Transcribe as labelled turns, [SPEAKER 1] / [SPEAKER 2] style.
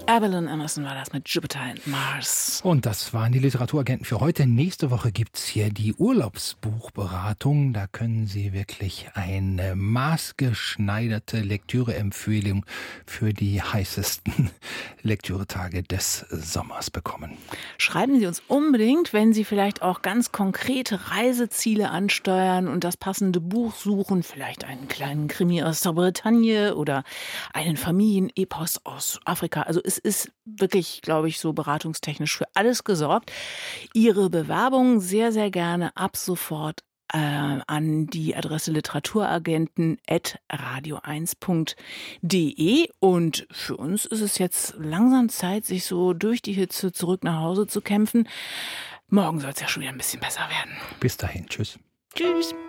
[SPEAKER 1] Evelyn Emerson war das mit Jupiter and Mars.
[SPEAKER 2] Und das waren die Literaturagenten für heute. Nächste Woche gibt's hier die Urlaubsbuchberatung. Da können Sie wirklich eine maßgeschneiderte Lektüreempfehlung für die heißesten Lektüretage des Sommers bekommen.
[SPEAKER 1] Schreiben Sie uns unbedingt, wenn Sie vielleicht auch ganz konkrete Reiseziele ansteuern und das passende Buch suchen. Vielleicht einen kleinen Krimi aus der Bretagne oder einen Familienepos aus Afrika. Also es ist wirklich, glaube ich, so beratungstechnisch für alles gesorgt. Ihre Bewerbung sehr, sehr gerne ab sofort an die Adresse literaturagenten@radio1.de. Und für uns ist es jetzt langsam Zeit, sich so durch die Hitze zurück nach Hause zu kämpfen. Morgen soll es ja schon wieder ein bisschen besser werden.
[SPEAKER 2] Bis dahin, tschüss.
[SPEAKER 1] Tschüss.